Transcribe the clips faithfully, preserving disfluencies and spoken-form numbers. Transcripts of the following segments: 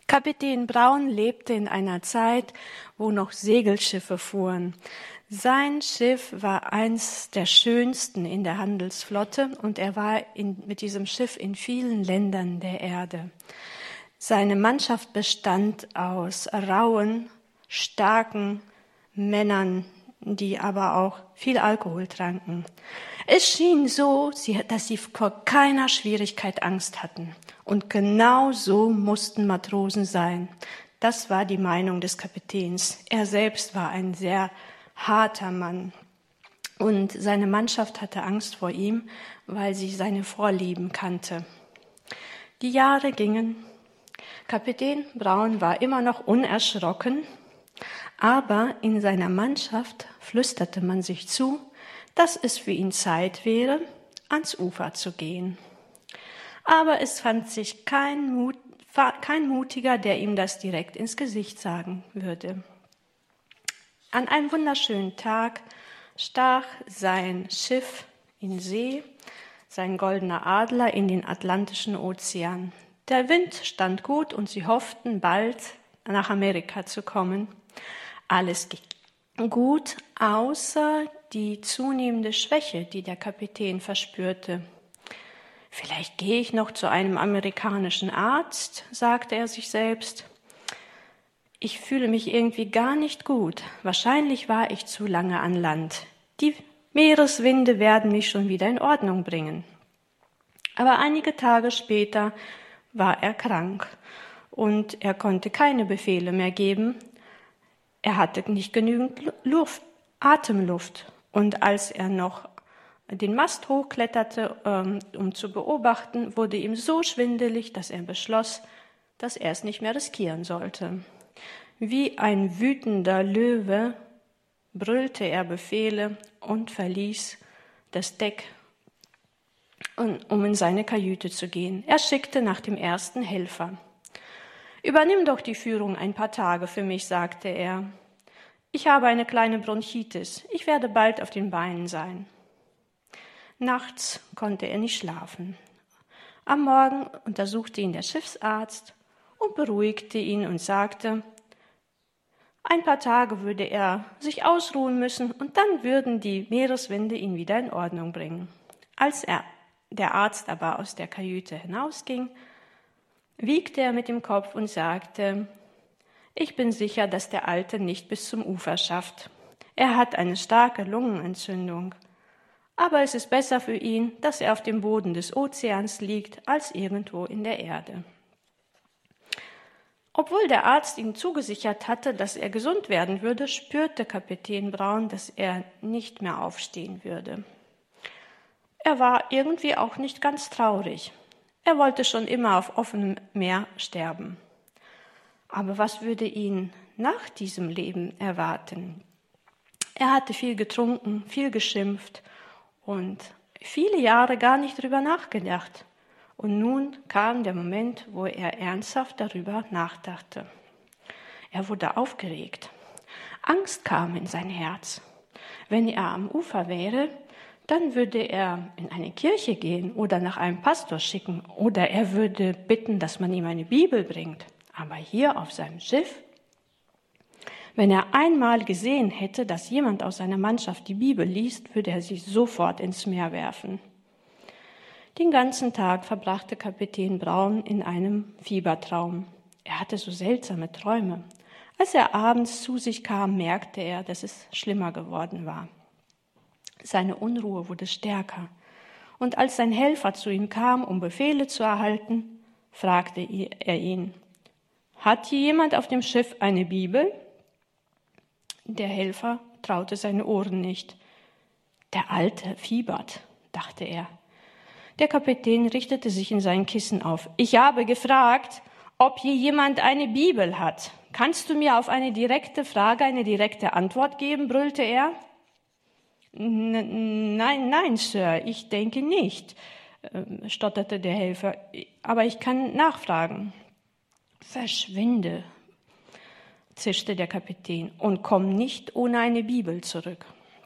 Kapitän Braun lebte in einer Zeit, wo noch Segelschiffe fuhren. Sein Schiff war eins der schönsten in der Handelsflotte und er war in, mit diesem Schiff in vielen Ländern der Erde. Seine Mannschaft bestand aus rauen, starken Männern, die aber auch viel Alkohol tranken. Es schien so, dass sie vor keiner Schwierigkeit Angst hatten. Und genau so mussten Matrosen sein. Das war die Meinung des Kapitäns. Er selbst war ein sehr harter Mann. Und seine Mannschaft hatte Angst vor ihm, weil sie seine Vorlieben kannte. Die Jahre gingen. Kapitän Braun war immer noch unerschrocken, aber in seiner Mannschaft flüsterte man sich zu, dass es für ihn Zeit wäre, ans Ufer zu gehen. Aber es fand sich kein, Mut, kein Mutiger, der ihm das direkt ins Gesicht sagen würde. An einem wunderschönen Tag stach sein Schiff in See, sein goldener Adler in den Atlantischen Ozean. Der Wind stand gut und sie hofften, bald nach Amerika zu kommen. Alles ging gut, außer die zunehmende Schwäche, die der Kapitän verspürte. Vielleicht gehe ich noch zu einem amerikanischen Arzt, sagte er sich selbst. Ich fühle mich irgendwie gar nicht gut. Wahrscheinlich war ich zu lange an Land. Die Meereswinde werden mich schon wieder in Ordnung bringen. Aber einige Tage später war er krank und er konnte keine Befehle mehr geben. Er hatte nicht genügend Luft, Atemluft. Und als er noch den Mast hochkletterte, um zu beobachten, wurde ihm so schwindelig, dass er beschloss, dass er es nicht mehr riskieren sollte. Wie ein wütender Löwe brüllte er Befehle und verließ das Deck, um in seine Kajüte zu gehen. Er schickte nach dem ersten Helfer. »Übernimm doch die Führung ein paar Tage für mich«, sagte er. »Ich habe eine kleine Bronchitis. Ich werde bald auf den Beinen sein.« Nachts konnte er nicht schlafen. Am Morgen untersuchte ihn der Schiffsarzt und beruhigte ihn und sagte, ein paar Tage würde er sich ausruhen müssen und dann würden die Meereswinde ihn wieder in Ordnung bringen. Als er, der Arzt aber aus der Kajüte hinausging, wiegte er mit dem Kopf und sagte, ich bin sicher, dass der Alte nicht bis zum Ufer schafft. Er hat eine starke Lungenentzündung. Aber es ist besser für ihn, dass er auf dem Boden des Ozeans liegt, als irgendwo in der Erde. Obwohl der Arzt ihm zugesichert hatte, dass er gesund werden würde, spürte Kapitän Braun, dass er nicht mehr aufstehen würde. Er war irgendwie auch nicht ganz traurig. Er wollte schon immer auf offenem Meer sterben. Aber was würde ihn nach diesem Leben erwarten? Er hatte viel getrunken, viel geschimpft und viele Jahre gar nicht darüber nachgedacht. Und nun kam der Moment, wo er ernsthaft darüber nachdachte. Er wurde aufgeregt. Angst kam in sein Herz. Wenn er am Ufer wäre, dann würde er in eine Kirche gehen oder nach einem Pastor schicken oder er würde bitten, dass man ihm eine Bibel bringt. Aber hier auf seinem Schiff, wenn er einmal gesehen hätte, dass jemand aus seiner Mannschaft die Bibel liest, würde er sie sofort ins Meer werfen. Den ganzen Tag verbrachte Kapitän Braun in einem Fiebertraum. Er hatte so seltsame Träume. Als er abends zu sich kam, merkte er, dass es schlimmer geworden war. Seine Unruhe wurde stärker. Und als sein Helfer zu ihm kam, um Befehle zu erhalten, fragte er ihn, hat hier jemand auf dem Schiff eine Bibel? Der Helfer traute seine Ohren nicht. Der Alte fiebert, dachte er. Der Kapitän richtete sich in sein Kissen auf. Ich habe gefragt, ob hier jemand eine Bibel hat. Kannst du mir auf eine direkte Frage eine direkte Antwort geben, brüllte er. Nein, nein, Sir, ich denke nicht, stotterte der Helfer, aber ich kann nachfragen. Verschwinde, zischte der Kapitän, und komm nicht ohne eine Bibel zurück.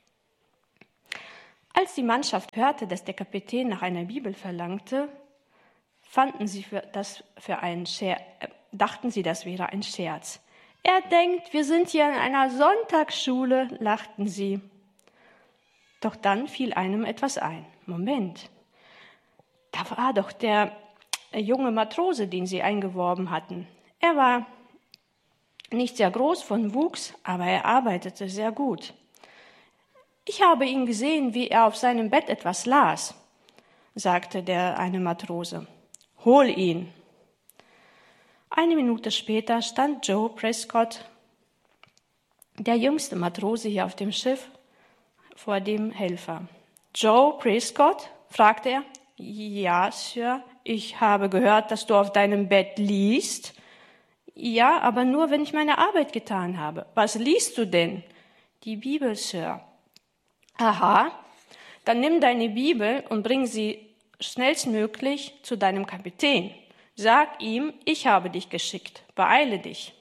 Als die Mannschaft hörte, dass der Kapitän nach einer Bibel verlangte, fanden sie für das für einen sehr dachten sie, das wäre ein Scherz. Er denkt, wir sind hier in einer Sonntagsschule, lachten sie. Doch dann fiel einem etwas ein. Moment, da war doch der junge Matrose, den sie eingeworben hatten. Er war nicht sehr groß von Wuchs, aber er arbeitete sehr gut. Ich habe ihn gesehen, wie er auf seinem Bett etwas las, sagte der eine Matrose. Hol ihn. Eine Minute später stand Joe Prescott, der jüngste Matrose hier auf dem Schiff, vor dem Helfer. Joe Prescott? Fragte er. Ja, Sir, ich habe gehört, dass du auf deinem Bett liest. Ja, aber nur, wenn ich meine Arbeit getan habe. Was liest du denn? Die Bibel, Sir. Aha, dann nimm deine Bibel und bring sie schnellstmöglich zu deinem Kapitän. Sag ihm, ich habe dich geschickt. Beeile dich.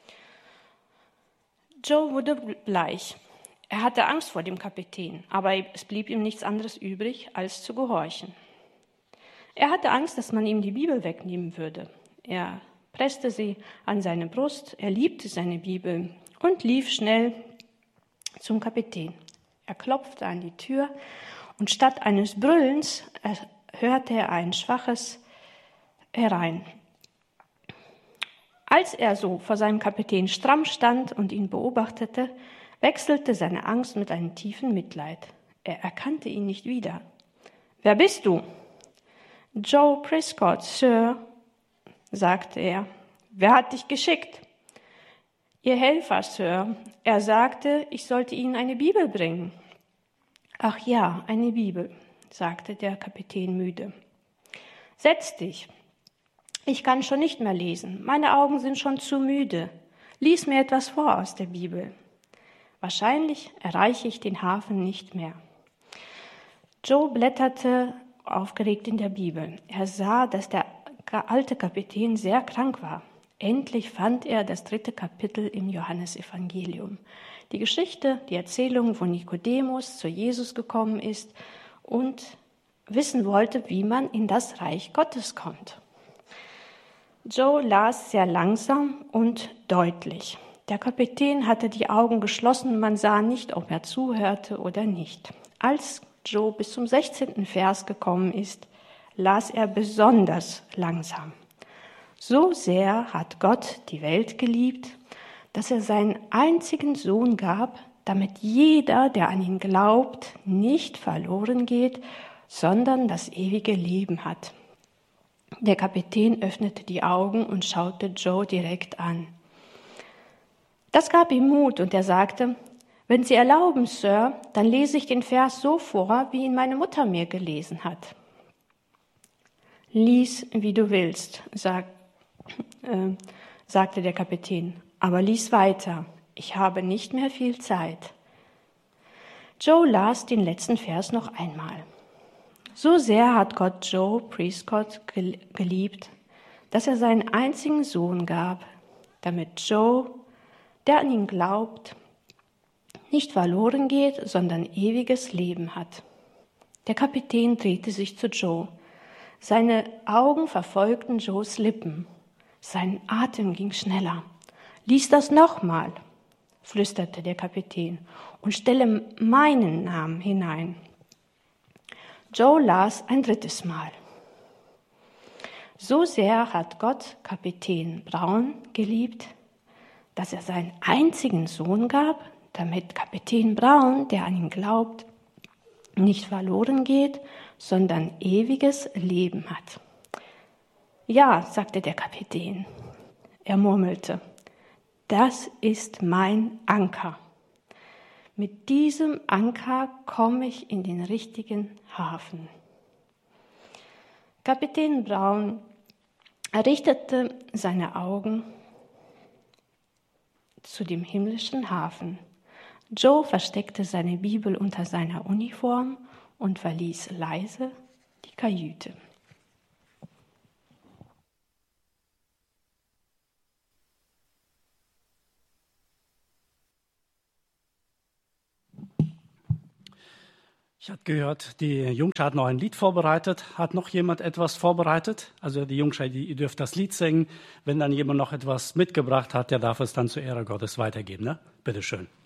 Joe wurde bleich. Er hatte Angst vor dem Kapitän, aber es blieb ihm nichts anderes übrig, als zu gehorchen. Er hatte Angst, dass man ihm die Bibel wegnehmen würde. Er presste sie an seine Brust, er liebte seine Bibel und lief schnell zum Kapitän. Er klopfte an die Tür und statt eines Brüllens hörte er ein schwaches herein. Als er so vor seinem Kapitän stramm stand und ihn beobachtete, wechselte seine Angst mit einem tiefen Mitleid. Er erkannte ihn nicht wieder. »Wer bist du?« »Joe Prescott, Sir«, sagte er. »Wer hat dich geschickt?« »Ihr Helfer, Sir. Er sagte, ich sollte Ihnen eine Bibel bringen.« »Ach ja, eine Bibel«, sagte der Kapitän müde. »Setz dich. Ich kann schon nicht mehr lesen. Meine Augen sind schon zu müde. Lies mir etwas vor aus der Bibel. Wahrscheinlich erreiche ich den Hafen nicht mehr.« Joe blätterte aufgeregt in der Bibel. Er sah, dass der alte Kapitän sehr krank war. Endlich fand er das dritte Kapitel im Johannesevangelium. Die Geschichte, die Erzählung, wo Nikodemus zu Jesus gekommen ist und wissen wollte, wie man in das Reich Gottes kommt. Joe las sehr langsam und deutlich. Der Kapitän hatte die Augen geschlossen, man sah nicht, ob er zuhörte oder nicht. Als Joe bis zum sechzehnten Vers gekommen ist, las er besonders langsam. So sehr hat Gott die Welt geliebt, dass er seinen einzigen Sohn gab, damit jeder, der an ihn glaubt, nicht verloren geht, sondern das ewige Leben hat. Der Kapitän öffnete die Augen und schaute Joe direkt an. Das gab ihm Mut und er sagte, »Wenn Sie erlauben, Sir, dann lese ich den Vers so vor, wie ihn meine Mutter mir gelesen hat.« »Lies, wie du willst«, sag, äh, sagte der Kapitän, »aber lies weiter. Ich habe nicht mehr viel Zeit.« Joe las den letzten Vers noch einmal. So sehr hat Gott Joe Prescott geliebt, dass er seinen einzigen Sohn gab, damit Joe, der an ihn glaubt, nicht verloren geht, sondern ewiges Leben hat. Der Kapitän drehte sich zu Joe. Seine Augen verfolgten Joes Lippen. Sein Atem ging schneller. »Lies das nochmal«, flüsterte der Kapitän, »und stelle meinen Namen hinein.« Joe las ein drittes Mal. So sehr hat Gott Kapitän Brown geliebt, dass er seinen einzigen Sohn gab, damit Kapitän Brown, der an ihn glaubt, nicht verloren geht, sondern ewiges Leben hat. »Ja«, sagte der Kapitän. Er murmelte, »das ist mein Anker. Mit diesem Anker komme ich in den richtigen Hafen.« Kapitän Brown richtete seine Augen zu dem himmlischen Hafen. Joe versteckte seine Bibel unter seiner Uniform und verließ leise die Kajüte. Ich habe gehört, die Jungschar hat noch ein Lied vorbereitet. Hat noch jemand etwas vorbereitet? Also die Jungschar, die, ihr dürft das Lied singen. Wenn dann jemand noch etwas mitgebracht hat, der darf es dann zur Ehre Gottes weitergeben. Ne? Bitte schön.